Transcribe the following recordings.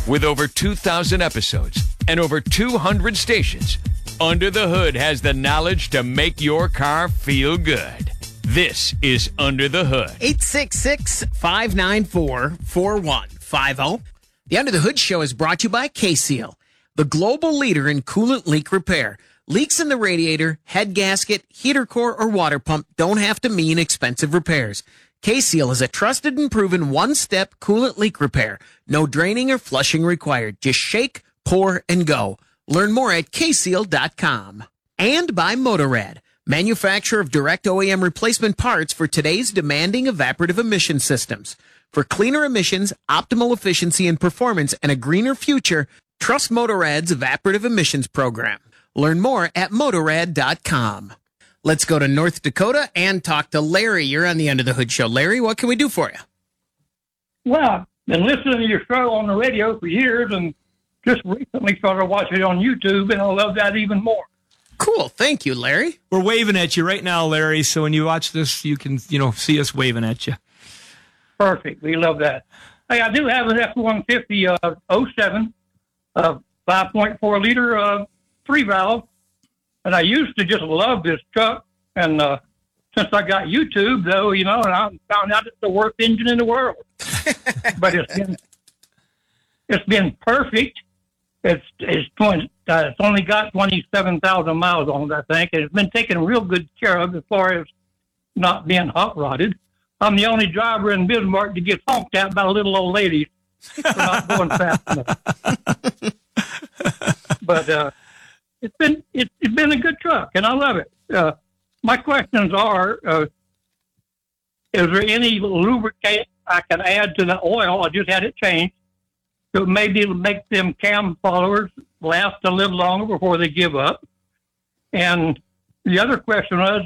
With over 2,000 episodes and over 200 stations, Under the Hood has the knowledge to make your car feel good. This is Under the Hood. 866-594-4150. The Under the Hood show is brought to you by K-Seal, the global leader in coolant leak repair. Leaks in the radiator, head gasket, heater core, or water pump don't have to mean expensive repairs. K-Seal is a trusted and proven one-step coolant leak repair. No draining or flushing required. Just shake, pour, and go. Learn more at kseal.com. And by Motorrad, manufacturer of direct OEM replacement parts for today's demanding evaporative emission systems. For cleaner emissions, optimal efficiency and performance, and a greener future, trust Motorrad's evaporative emissions program. Learn more at Motorrad.com. Let's go to North Dakota and talk to Larry. You're on the Under the Hood show. Larry, what can we do for you? Well, I've been listening to your show on the radio for years and just recently started watching it on YouTube, and I love that even more. Cool. Thank you, Larry. We're waving at you right now, Larry, so when you watch this, you can, see us waving at you. Perfect. We love that. Hey, I do have an F-150 07, 5.4 liter 3-valve, and I used to just love this truck. And since I got YouTube, though, and I found out it's the worst engine in the world. But it's been perfect. It's only got 27,000 miles on it, I think, and it's been taken real good care of as far as not being hot rodded. I'm the only driver in Bismarck to get honked at by little old ladies for not going fast enough. But it's been a good truck, and I love it. My questions are: is there any lubricant I can add to the oil? I just had it changed, so maybe it'll make them cam followers last a little longer before they give up. And the other question was,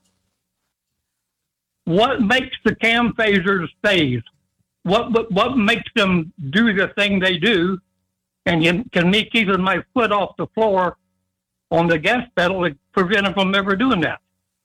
what makes the cam phasers phase? What makes them do the thing they do? And can me keeping my foot off the floor on the gas pedal to prevent them from ever doing that?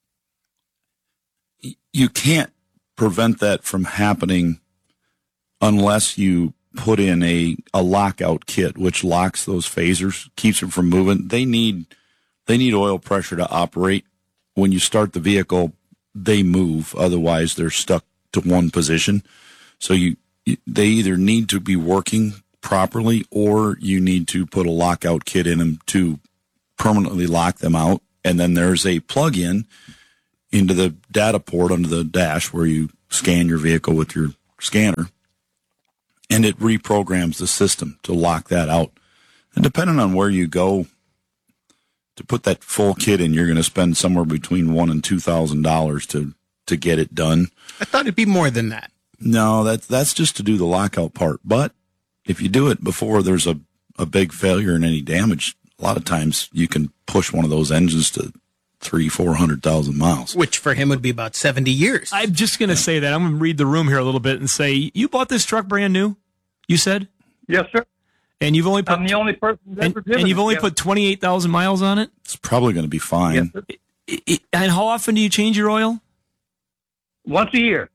You can't prevent that from happening unless you put in a lockout kit, which locks those phasers, keeps them from moving. They need oil pressure to operate. When you start the vehicle, they move. Otherwise, they're stuck to one position. So they either need to be working properly, or you need to put a lockout kit in them to permanently lock them out. And then there's a plug-in into the data port under the dash where you scan your vehicle with your scanner, and it reprograms the system to lock that out. And depending on where you go to put that full kit in, you're going to spend somewhere between $1,000 and $2,000 to get it done. I thought it'd be more than that. No, that's just to do the lockout part. But if you do it before there's a big failure and any damage, a lot of times you can push one of those engines to 300,000-400,000 miles. Which for him would be about 70 years. I'm just going to say that. I'm going to read the room here a little bit and say, you bought this truck brand new, you said? Yes, sir. And you've only put, I'm the only person that's ever driven and you've only it. put 28,000 miles on it? It's probably going to be fine. Yes, And how often do you change your oil? once a year.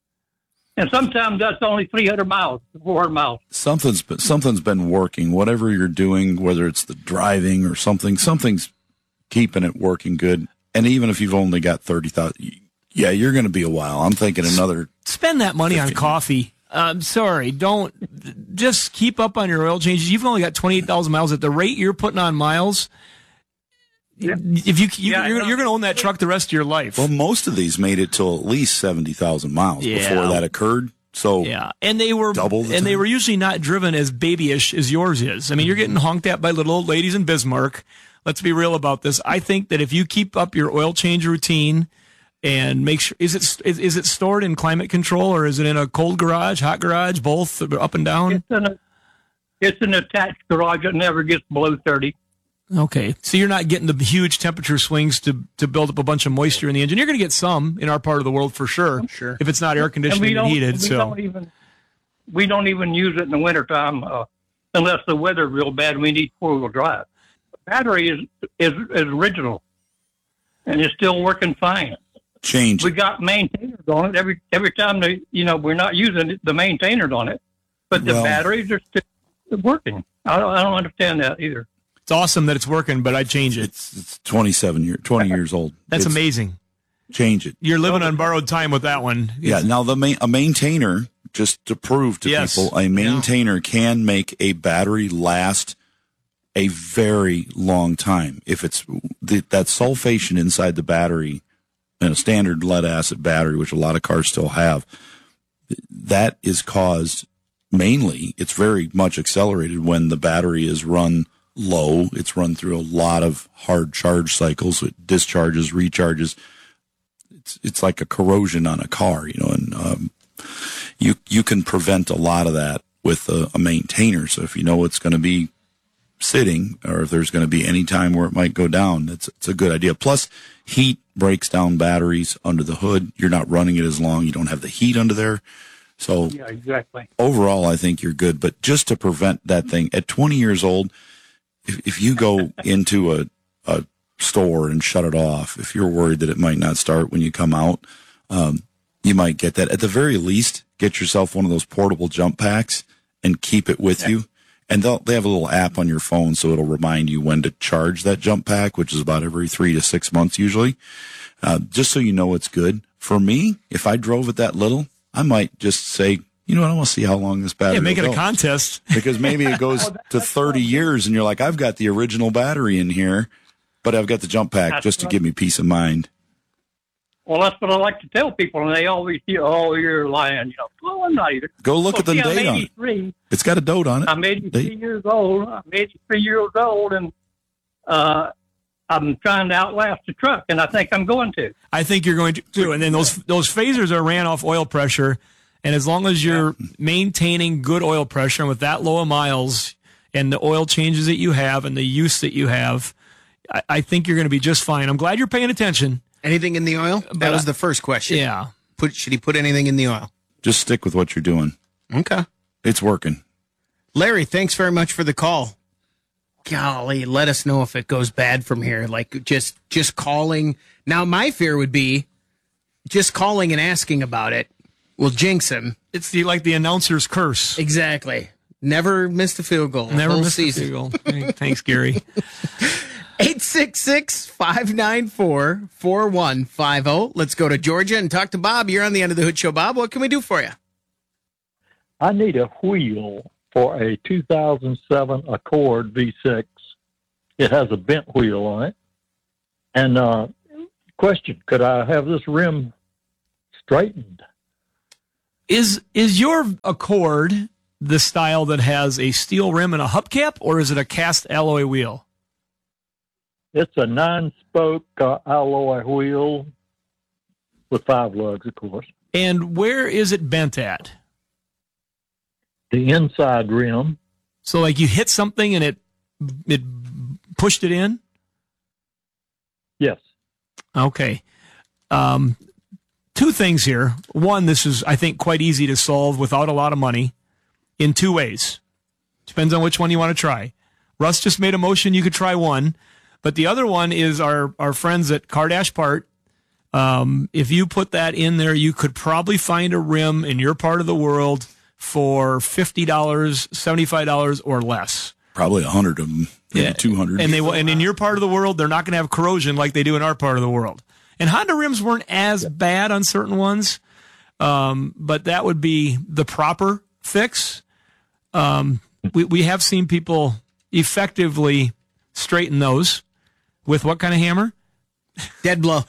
And sometimes that's only 300 miles, 400 miles. Something's been working. Whatever you're doing, whether it's the driving or something's keeping it working good. And even if you've only got 30,000, yeah, you're going to be a while. I'm thinking another. Spend that money on coffee. I'm sorry. Don't just keep up on your oil changes. You've only got 28,000 miles at the rate you're putting on miles. Yeah. If you're going to own that truck the rest of your life. Well, most of these made it till at least 70,000 miles before that occurred. So yeah, and they were they were usually not driven as babyish as yours is. I mean, you're getting honked at by little old ladies in Bismarck. Let's be real about this. I think that if you keep up your oil change routine and make sure, is it stored in climate control or is it in a cold garage, hot garage, both up and down? It's an attached garage that never gets below 30. Okay, so you're not getting the huge temperature swings to build up a bunch of moisture in the engine. You're going to get some in our part of the world for sure. Sure. If it's not air conditioning and heated. We don't even use it in the wintertime unless the weather's real bad and we need four-wheel drive. The battery is original and it's still working fine. Change. We got maintainers on it every time we're not using the maintainers on it, but the batteries are working. I don't understand that either. It's awesome that it's working, but I'd change it. It's 20 years old. That's It's- amazing. Change it. You're living on borrowed time with that one. Yeah. Now a maintainer, just to prove to Yes. people, a maintainer can make a battery last a very long time. If it's that sulfation inside the battery in a standard lead acid battery, which a lot of cars still have, that is caused mainly, it's very much accelerated when the battery is run low. It's run through a lot of hard charge cycles. It discharges, recharges. It's like a corrosion on a car, and you can prevent a lot of that with a maintainer. So if you know it's going to be sitting, or if there's going to be any time where it might go down, it's a good idea. Plus, heat breaks down batteries under the hood. You're not running it as long. You don't have the heat under there. So Yeah, exactly. overall, I think you're good. But just to prevent that thing at 20 years old, if you go into a store and shut it off, if you're worried that it might not start when you come out, you might get that. At the very least, get yourself one of those portable jump packs and keep it with you. And they have a little app on your phone, so it'll remind you when to charge that jump pack, which is about every 3 to 6 months usually, just so you know it's good. For me, if I drove it that little, I might just say, I want to see how long this battery Make it will a go. contest. Because maybe it goes to 30 years, and you're like, I've got the original battery in here, but I've got the jump pack just to give me peace of mind. Well, that's what I like to tell people, and they always say, "Oh, you're lying." Well, I'm not either. Go look at the I'm date on it. 83. It's got a date on it. I'm 83 years old. I'm 83 years old, and I'm trying to outlast the truck, and I think I'm going to. I think you're going to too. And then those phasers are ran off oil pressure, and as long as you're maintaining good oil pressure, and with that low of miles and the oil changes that you have and the use that you have, I think you're going to be just fine. I'm glad you're paying attention. Anything in the oil? That was the first question. Yeah. Should he put anything in the oil? Just stick with what you're doing. Okay. It's working. Larry, thanks very much for the call. Golly, let us know if it goes bad from here. Like just calling. Now, my fear would be just calling and asking about it will jinx him. It's the announcer's curse. Exactly. Never missed a field goal. Never whole missed a season. field goal. Thanks, Gary. 866-594-4150. Let's go to Georgia and talk to Bob. You're on the End of the Hood Show. Bob, what can we do for you? I need a wheel for a 2007 Accord V6. It has a bent wheel on it. And question, could I have this rim straightened? Is your Accord the style that has a steel rim and a hubcap, or is it a cast alloy wheel? It's a 9-spoke alloy wheel with 5 lugs, of course. And where is it bent at? The inside rim. So like you hit something and it pushed it in? Yes. Okay. 2 things here. One, this is, I think, quite easy to solve without a lot of money in 2 ways. Depends on which one you want to try. Russ just made a motion. You could try one. But the other one is our friends at Kardash Part. If you put that in there, you could probably find a rim in your part of the world for $50, $75 or less. Probably 100 of them, maybe 200. And and in your part of the world, they're not going to have corrosion like they do in our part of the world. And Honda rims weren't as bad on certain ones, but that would be the proper fix. We have seen people effectively straighten those with what kind of hammer? Dead blow.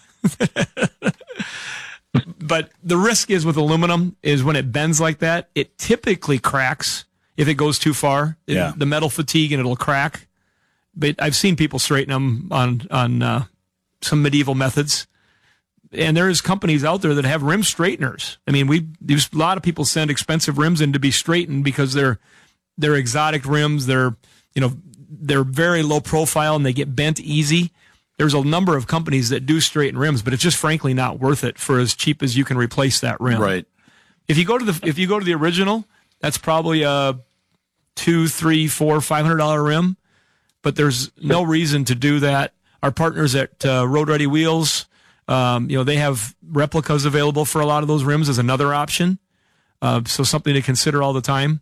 But the risk is with aluminum is when it bends like that, it typically cracks if it goes too far. Yeah. The metal fatigue and it'll crack. But I've seen people straighten them on some medieval methods. And there's companies out there that have rim straighteners. I mean, a lot of people send expensive rims in to be straightened because they're exotic rims. They're very low profile and they get bent easy. There's a number of companies that do straighten rims, but it's just frankly not worth it for as cheap as you can replace that rim. Right. If you go to the original, that's probably a $200, $300, $400, $500 rim, but there's no reason to do that. Our partners at Road Ready Wheels, they have replicas available for a lot of those rims as another option. So something to consider all the time.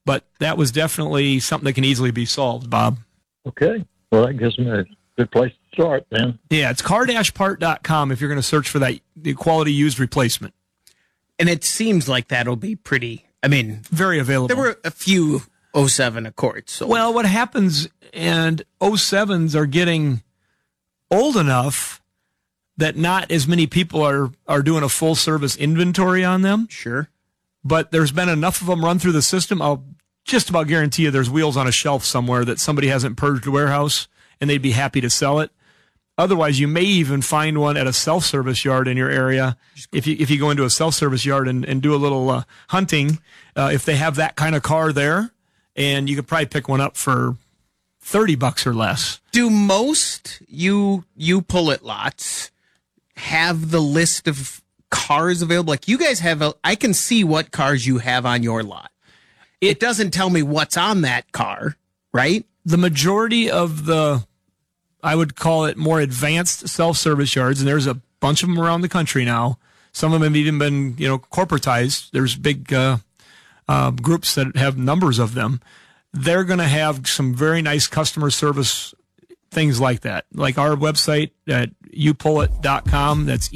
But that was definitely something that can easily be solved, Bob. Okay. Well, that gives me a good place to start then. Yeah, it's car-part.com if you're going to search for that the quality used replacement. And it seems like that'll be pretty, I mean, Very available. there were a few 07 Accords. So Well, what happens, and 07s are getting old enough that not as many people are doing a full service inventory on them, sure. but there's been enough of them run through the system. I'll just about guarantee you there's wheels on a shelf somewhere that somebody hasn't purged the warehouse and they'd be happy to sell it. Otherwise, you may even find one at a self-service yard in your area. If you go into a self-service yard and do a little hunting, if they have that kind of car there, and you could probably pick one up for $30 or less. Do most you pull it lots have the list of cars available? Like you guys have, I can see what cars you have on your lot. It doesn't tell me what's on that car, right? The majority of the, I would call it more advanced self-service yards, and there's a bunch of them around the country now. Some of them have even been, corporatized. There's big groups that have numbers of them. They're going to have some very nice customer service things like that. Like our website at youpullit.com, that's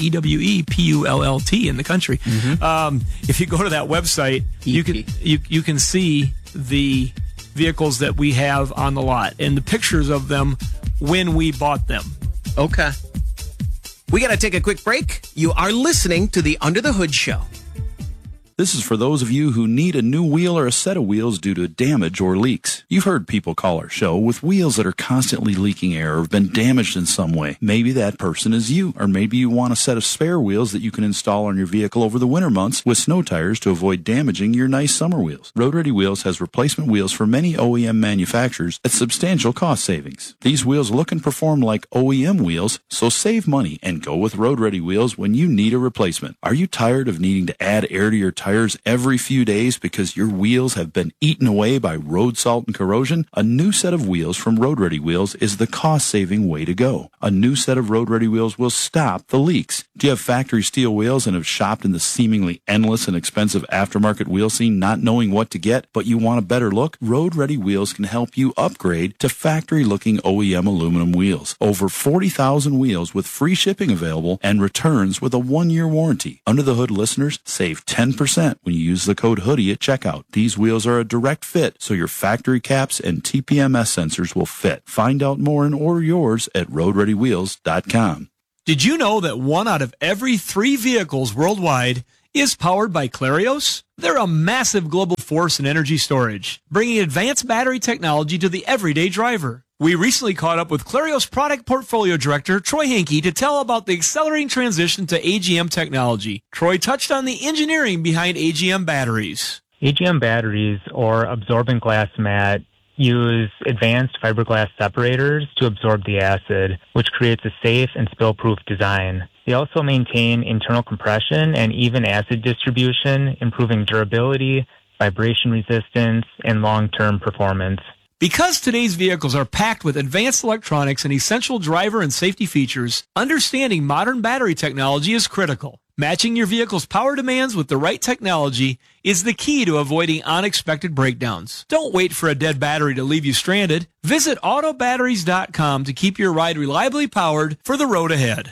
EWEPULLT in the country. If you go to that website, you can see the vehicles that we have on the lot and the pictures of them when we bought them. Okay. We got to take a quick break. You are listening to the Under the Hood Show. This is for those of you who need a new wheel or a set of wheels due to damage or leaks. You've heard people call our show with wheels that are constantly leaking air or have been damaged in some way. Maybe that person is you, or maybe you want a set of spare wheels that you can install on your vehicle over the winter months with snow tires to avoid damaging your nice summer wheels. Road Ready Wheels has replacement wheels for many OEM manufacturers at substantial cost savings. These wheels look and perform like OEM wheels, so save money and go with Road Ready Wheels when you need a replacement. Are you tired of needing to add air to your tires every few days because your wheels have been eaten away by road salt and corrosion? A new set of wheels from Road Ready Wheels is the cost-saving way to go. A new set of Road Ready Wheels will stop the leaks. Do you have factory steel wheels and have shopped in the seemingly endless and expensive aftermarket wheel scene not knowing what to get, but you want a better look? Road Ready Wheels can help you upgrade to factory-looking OEM aluminum wheels. Over 40,000 wheels with free shipping available and returns with a 1-year warranty. Under the Hood listeners save 10% when you use the code HOODIE at checkout. These wheels are a direct fit, so your factory caps and TPMS sensors will fit. Find out more and order yours at roadreadywheels.com. Did you know that 1 out of every 3 vehicles worldwide is powered by Clarios? They're a massive global force in energy storage, bringing advanced battery technology to the everyday driver. We recently caught up with Clarios Product Portfolio Director Troy Hankey to tell about the accelerating transition to AGM technology. Troy touched on the engineering behind AGM batteries. AGM batteries, or absorbent glass mat, use advanced fiberglass separators to absorb the acid, which creates a safe and spill-proof design. They also maintain internal compression and even acid distribution, improving durability, vibration resistance, and long-term performance. Because today's vehicles are packed with advanced electronics and essential driver and safety features, understanding modern battery technology is critical. Matching your vehicle's power demands with the right technology is the key to avoiding unexpected breakdowns. Don't wait for a dead battery to leave you stranded. Visit autobatteries.com to keep your ride reliably powered for the road ahead.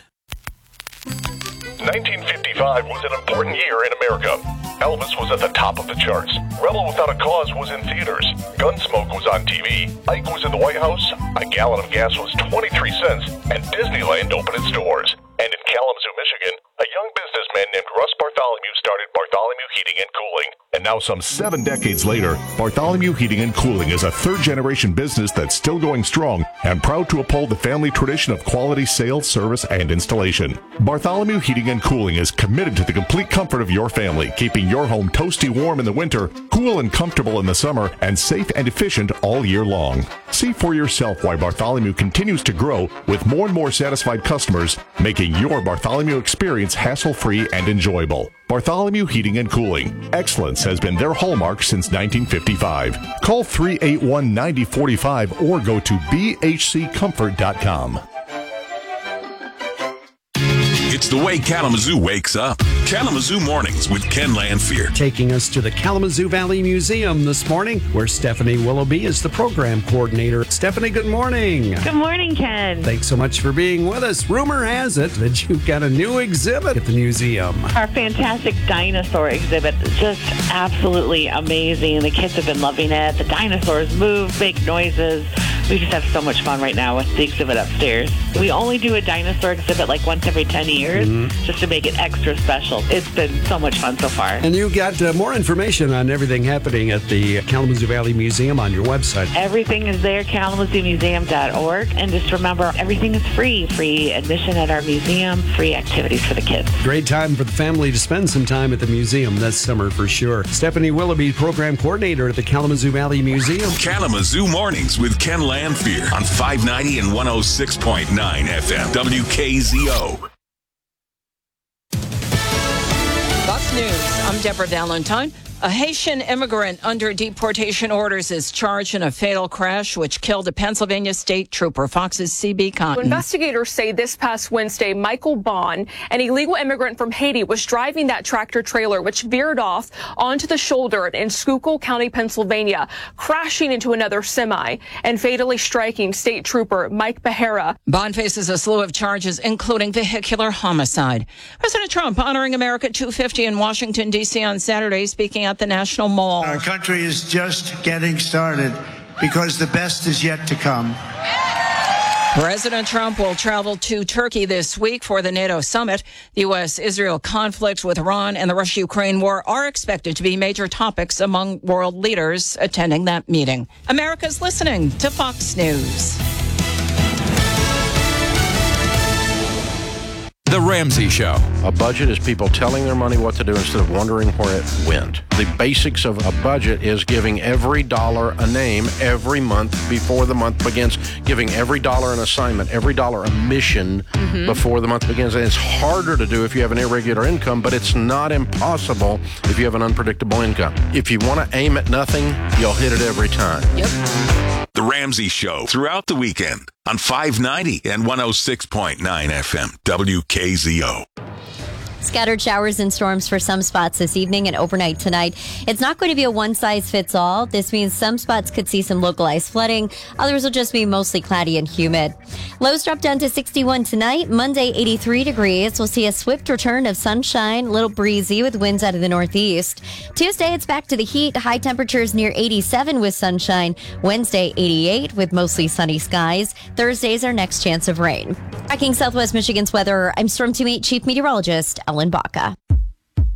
1955 was an important year in America. Elvis was at the top of the charts. Rebel Without a Cause was in theaters. Gunsmoke was on TV. Ike was in the White House. A gallon of gas was 23 cents. And Disneyland opened its doors. And in Kalamazoo, Michigan, a young businessman named Russ Bartholomew started Bartholomew Heating and Cooling. And now some 7 decades later, Bartholomew Heating and Cooling is a third-generation business that's still going strong and proud to uphold the family tradition of quality sales, service, and installation. Bartholomew Heating and Cooling is committed to the complete comfort of your family, keeping your home toasty warm in the winter, cool and comfortable in the summer, and safe and efficient all year long. See for yourself why Bartholomew continues to grow with more and more satisfied customers, making your Bartholomew experience hassle-free and enjoyable. Bartholomew Heating and Cooling. Excellence has been their hallmark since 1955. Call 381-9045 or go to bhccomfort.com. It's It's the way Kalamazoo wakes up. Kalamazoo Mornings with Ken Lanfear. Taking us to the Kalamazoo Valley Museum this morning, where Stephanie Willoughby is the program coordinator. Stephanie, good morning. Good morning, Ken. Thanks so much for being with us. Rumor has it that you've got a new exhibit at the museum. Our fantastic dinosaur exhibit is just absolutely amazing. The kids have been loving it. The dinosaurs move, make noises. We just have so much fun right now with the exhibit upstairs. We only do a dinosaur exhibit like once every 10 years just to make it extra special. It's been so much fun so far. And you got more information on everything happening at the Kalamazoo Valley Museum on your website. Everything is there, KalamazooMuseum.org. And just remember, everything is free. Free admission at our museum, free activities for the kids. Great time for the family to spend some time at the museum this summer for sure. Stephanie Willoughby, program coordinator at the Kalamazoo Valley Museum. Kalamazoo Mornings with Ken Lanfear on 590 and 106.9 FM WKZO. Fox News, I'm Deborah Valentine. A Haitian immigrant under deportation orders is charged in a fatal crash which killed a Pennsylvania state trooper. Fox's CB Cotton. Investigators say this past Wednesday, Michael Bond, an illegal immigrant from Haiti, was driving that tractor trailer which veered off onto the shoulder in Schuylkill County, Pennsylvania, crashing into another semi and fatally striking state trooper Mike Behera. Bond faces a slew of charges, including vehicular homicide. President Trump honoring America 250 in Washington, D.C. on Saturday, speaking at the National Mall. Our country is just getting started because the best is yet to come. President Trump will travel to Turkey this week for the NATO summit. The U.S.-Israel conflict with Iran and the Russia-Ukraine war are expected to be major topics among world leaders attending that meeting. America's listening to Fox News. The Ramsey Show. A budget is people telling their money what to do instead of wondering where it went. The basics of a budget is giving every dollar a name every month before the month begins, giving every dollar an assignment, every dollar a mission before the month begins. And it's harder to do if you have an irregular income, but it's not impossible if you have an unpredictable income. If you want to aim at nothing, you'll hit it every time. Yep. The Ramsey Show throughout the weekend on 590 and 106.9 FM WKZO. Scattered showers and storms for some spots this evening and overnight tonight. It's not going to be a one-size-fits-all. This means some spots could see some localized flooding. Others will just be mostly cloudy and humid. Lows drop down to 61 tonight. Monday, 83 degrees. We'll see a swift return of sunshine, a little breezy with winds out of the northeast. Tuesday, it's back to the heat. High temperatures near 87 with sunshine. Wednesday, 88 with mostly sunny skies. Thursday's our next chance of rain. Tracking Southwest Michigan's weather, I'm Storm Team 8 Chief Meteorologist Ellen Baca.